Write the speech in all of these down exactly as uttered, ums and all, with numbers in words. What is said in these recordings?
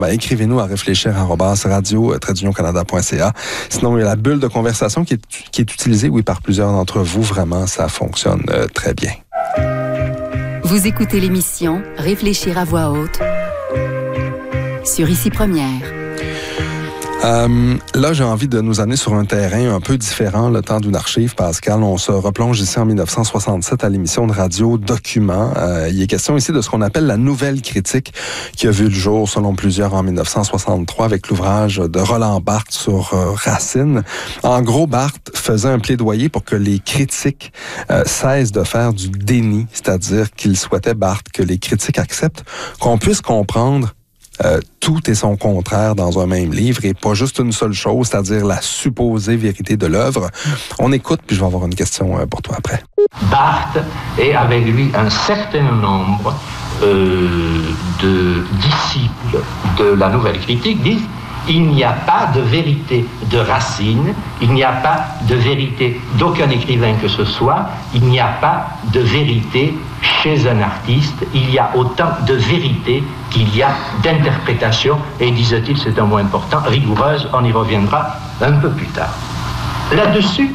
Ben, écrivez-nous à réfléchir arobase radio tiret union canada point c a. Sinon, il y a la bulle de conversation qui est, qui est utilisée, oui, par plusieurs d'entre vous. Vraiment, ça fonctionne euh, très bien. Vous écoutez l'émission Réfléchir à voix haute sur Ici Première. Euh, là, j'ai envie de nous amener sur un terrain un peu différent, le temps d'une archive, Pascal. On se replonge ici en dix-neuf cent soixante-sept à l'émission de radio Document. Euh, il est question ici de ce qu'on appelle la nouvelle critique qui a vu le jour, selon plusieurs, en dix-neuf cent soixante-trois avec l'ouvrage de Roland Barthes sur euh, Racine. En gros, Barthes faisait un plaidoyer pour que les critiques euh, cessent de faire du déni, c'est-à-dire qu'il souhaitait, Barthes, que les critiques acceptent qu'on puisse comprendre Euh, tout et son contraire dans un même livre et pas juste une seule chose, c'est-à-dire la supposée vérité de l'œuvre. On écoute, puis je vais avoir une question euh, pour toi après. Barthes et avec lui un certain nombre euh, de disciples de la nouvelle critique disent il n'y a pas de vérité de Racine, il n'y a pas de vérité d'aucun écrivain que ce soit, il n'y a pas de vérité chez un artiste, il y a autant de vérité qu'il y a d'interprétation, et disait-il, c'est un mot important, rigoureuse, on y reviendra un peu plus tard. Là-dessus,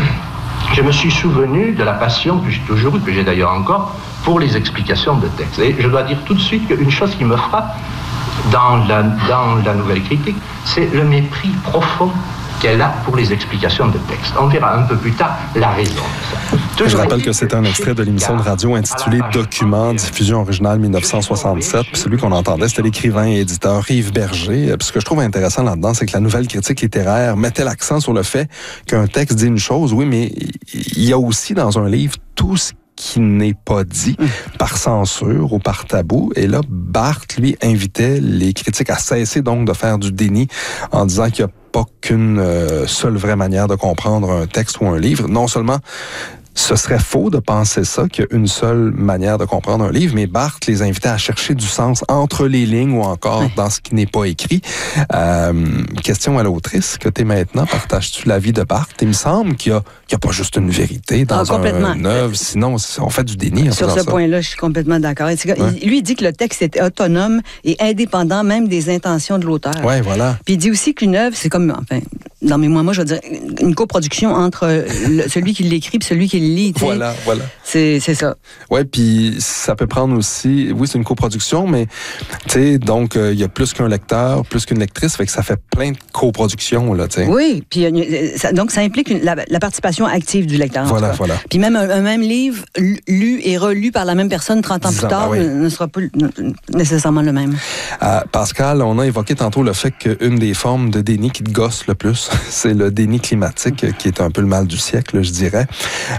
je me suis souvenu de la passion que j'ai toujours eue, que j'ai d'ailleurs encore, pour les explications de texte. Et je dois dire tout de suite qu'une chose qui me frappe dans la, dans la nouvelle critique, c'est le mépris profond qu'elle a pour les explications de texte. On verra un peu plus tard la raison de ça. Je rappelle que c'est un extrait de l'émission de radio intitulée Document, diffusion originale dix-neuf cent soixante-sept. Puis celui qu'on entendait, c'était l'écrivain et éditeur Yves Berger. Puis ce que je trouve intéressant là-dedans, c'est que la nouvelle critique littéraire mettait l'accent sur le fait qu'un texte dit une chose, oui, mais il y a aussi dans un livre tout ce qui n'est pas dit par censure ou par tabou. Et là, Barthes, lui, invitait les critiques à cesser donc de faire du déni en disant qu'il n'y a pas qu'une euh, seule vraie manière de comprendre un texte ou un livre. Non seulement ce serait faux de penser ça, qu'il y a une seule manière de comprendre un livre, mais Barthes les invitait à chercher du sens entre les lignes ou encore oui. dans ce qui n'est pas écrit. Euh, question à l'autrice, que tu es maintenant, partages-tu l'avis de Barthes? Il me semble qu'il n'y a, qu'il y a pas juste une vérité dans ah, un, une œuvre, sinon on fait du déni en Sur ce ça. point-là, je suis complètement d'accord. Ouais. Lui, il dit que le texte est autonome et indépendant même des intentions de l'auteur. Oui, voilà. Puis il dit aussi qu'une œuvre, c'est comme, enfin, dans mes mots, moi, je veux dire, une coproduction entre le, celui qui l'écrit et celui qui le lit. T'sais. Voilà, voilà. C'est, c'est ça. Oui, puis ça peut prendre aussi... Oui, c'est une coproduction, mais, tu sais, donc, il euh, y a plus qu'un lecteur, plus qu'une lectrice, fait que ça fait plein de coproductions, là, tu sais. Oui, puis ça, donc, ça implique une, la, la participation active du lecteur. Voilà, voilà. Puis même un, un même livre lu et relu par la même personne trente ans plus ans, tard ah oui. ne sera pas nécessairement le même. Euh, Pascal, on a évoqué tantôt le fait qu'une des formes de déni qui te gosse le plus, c'est le déni climatique, qui est un peu le mal du siècle, je dirais.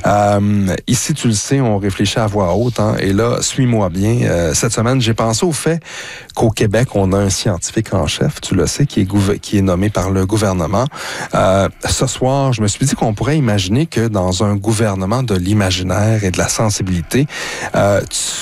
Euh, ici, tu le sais, on réfléchit à voix haute, hein, et là, suis-moi bien. Euh, cette semaine, j'ai pensé au fait qu'au Québec, on a un scientifique en chef, tu le sais, qui est, gouver- qui est nommé par le gouvernement. Euh, ce soir, je me suis dit qu'on pourrait imaginer que dans un gouvernement de l'imaginaire et de la sensibilité, euh,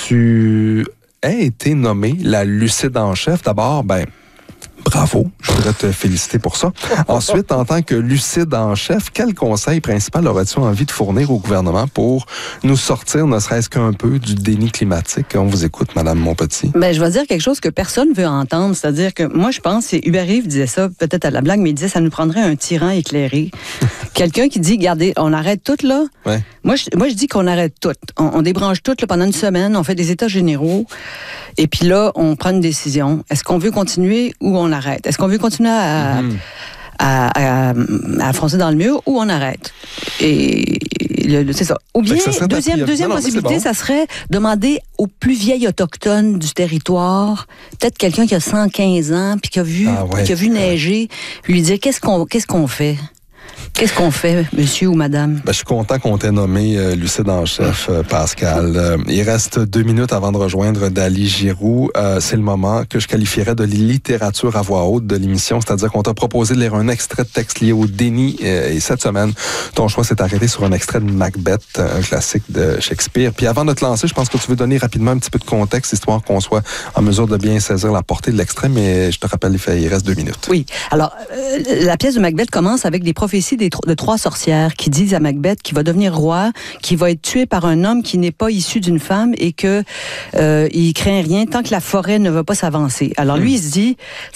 tu aies été nommé la lucide en chef. D'abord, ben, bravo, je voudrais te féliciter pour ça. Ensuite, en tant que lucide en chef, quel conseil principal aurais-tu envie de fournir au gouvernement pour nous sortir, ne serait-ce qu'un peu, du déni climatique? On vous écoute, Madame Montpetit. Ben, je vais dire quelque chose que personne ne veut entendre. C'est-à-dire que moi, je pense, c'est Hubert Reeves disait ça, peut-être à la blague, mais il disait ça nous prendrait un tyran éclairé. Quelqu'un qui dit, regardez, on arrête tout, là. Ouais. Moi, je, moi, je dis qu'on arrête tout. On, on débranche tout là, pendant une semaine, on fait des états généraux, et puis là, on prend une décision. Est-ce qu'on veut continuer ou on arrête? Est-ce qu'on veut continuer à, mmh. à, à, à foncer dans le mur ou on arrête? Et le, c'est ça. Ou bien, ça deuxième, deuxième non, non, possibilité, bon. ça serait demander aux plus vieilles autochtones du territoire, peut-être quelqu'un qui a cent quinze ans, puis qui a vu, ah ouais, qui a vu neiger, puis lui dire, qu'est-ce qu'on, qu'est-ce qu'on fait? Qu'est-ce qu'on fait, monsieur ou madame? Ben, je suis content qu'on t'ait nommé euh, lucide en chef, euh, Pascal. Euh, il reste deux minutes avant de rejoindre Dali Giroux. Euh, c'est le moment que je qualifierais de littérature à voix haute de l'émission, c'est-à-dire qu'on t'a proposé de lire un extrait de texte lié au déni. Euh, et cette semaine, ton choix s'est arrêté sur un extrait de Macbeth, un classique de Shakespeare. Puis avant de te lancer, je pense que tu veux donner rapidement un petit peu de contexte, histoire qu'on soit en mesure de bien saisir la portée de l'extrait, mais je te rappelle, il reste deux minutes. Oui. Alors, euh, la pièce de Macbeth commence avec des prophéties des des, de trois sorcières qui disent à Macbeth qu'il va devenir roi, qu'il va être tué par un homme qui n'est pas issu d'une femme et que euh, il craint rien tant que la forêt ne va pas s'avancer. Alors lui, il se dit,